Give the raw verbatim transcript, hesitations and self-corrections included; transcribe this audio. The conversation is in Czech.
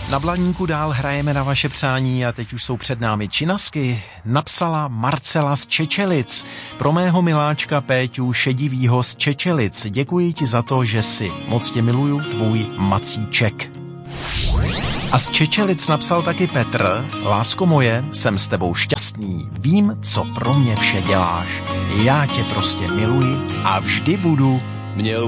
Na Blaníku dál hrajeme na vaše přání a teď už jsou před námi činasky. Napsala Marcela z Čečelic. Pro mého miláčka Péťu Šedivýho z Čečelic. Děkuji ti za to, že si moc tě miluju, tvůj Macíček. A z Čečelic napsal taky Petr. Lásko moje, jsem s tebou šťastný. Vím, co pro mě vše děláš. Já tě prostě miluji a vždy budu. Měl